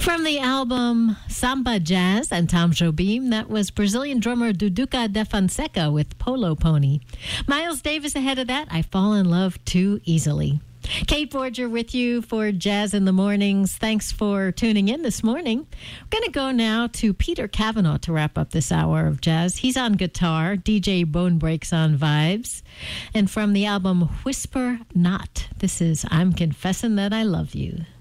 From the album Samba Jazz and Tom Jobim, that was Brazilian drummer Duduca da Fonseca with Polo Pony. Miles Davis ahead of that, I Fall in Love Too Easily. Kate Borger with you for Jazz in the Mornings. Thanks for tuning in this morning. We're going to go now to Peter Cavanaugh to wrap up this hour of jazz. He's on guitar, DJ Bone Breaks on vibes. And from the album Whisper Not, this is I'm Confessing That I Love You.